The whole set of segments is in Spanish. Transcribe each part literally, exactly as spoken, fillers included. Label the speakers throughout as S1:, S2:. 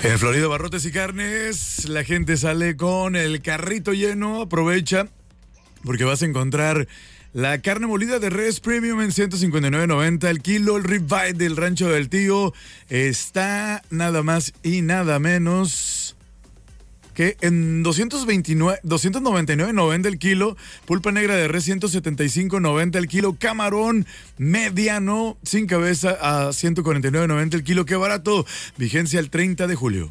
S1: En Florida Barrotes y Carnes, la gente sale con el carrito lleno. Aprovecha porque vas a encontrar la carne molida de res premium en ciento cincuenta y nueve noventa el kilo. El ribeye del Rancho del Tío está nada más y nada menos que en doscientos veintinueve, doscientos noventa y nueve noventa el kilo. Pulpa negra de res ciento setenta y cinco noventa el kilo. Camarón mediano sin cabeza a ciento cuarenta y nueve noventa el kilo. ¡Qué barato! Vigencia el treinta de julio.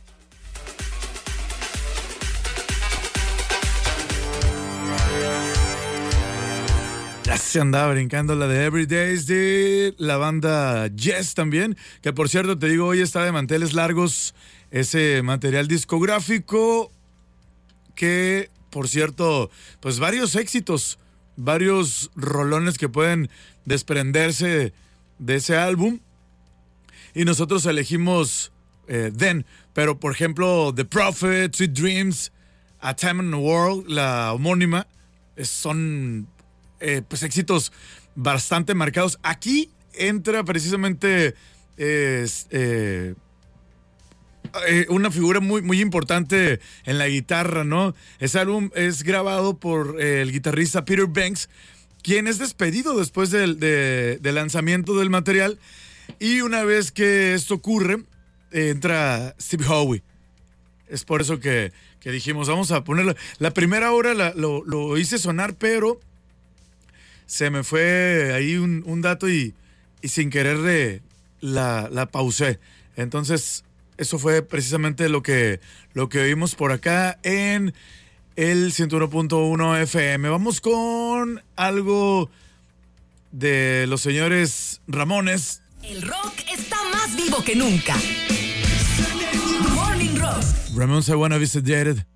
S1: Ya se andaba brincando la de Everydays de la banda Yes también, que por cierto te digo, hoy está de manteles largos ese material discográfico que, por cierto, pues varios éxitos, varios rolones que pueden desprenderse de ese álbum y nosotros elegimos eh, Then, pero por ejemplo The Prophet, Sweet Dreams, A Time in the World, la homónima, son eh, pues éxitos bastante marcados. Aquí entra precisamente eh, eh, Eh, una figura muy, muy importante en la guitarra, ¿no? Ese álbum es grabado por eh, el guitarrista Peter Banks, quien es despedido después del, de, del lanzamiento del material. Y una vez que esto ocurre, eh, entra Steve Howe. Es por eso que, que dijimos, vamos a ponerlo. La primera hora la, lo, lo hice sonar, pero se me fue ahí un, un dato y, y sin querer de, la, la pausé. Entonces, eso fue precisamente lo que, lo que oímos por acá en el ciento uno punto uno F M. Vamos con algo de los señores Ramones.
S2: El rock está más vivo que nunca. Morning Rock.
S1: Ramones, I Wanna Be Sedated.